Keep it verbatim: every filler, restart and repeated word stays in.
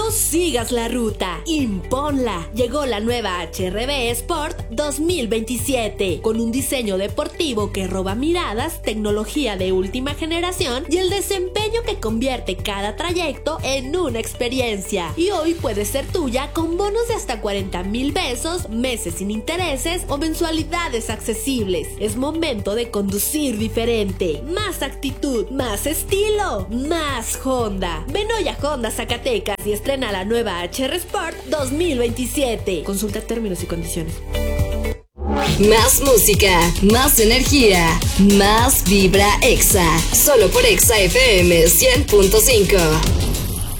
No sigas la ruta, imponla. Llegó la nueva H R V Sport dos mil veintisiete, con un diseño deportivo que roba miradas, tecnología de última generación y el desempeño que convierte cada trayecto en una experiencia. Y hoy puede ser tuya con bonos de hasta cuarenta mil pesos, meses sin intereses o mensualidades accesibles. Es momento de conducir diferente. Más actitud, más estilo, más Honda. Ven hoy a Honda Zacatecas y estrena la nueva H R Sport dos mil veintisiete. Consulta términos y condiciones. Más música, más energía, más Vibra Exa. Solo por Exa F M cien punto cinco.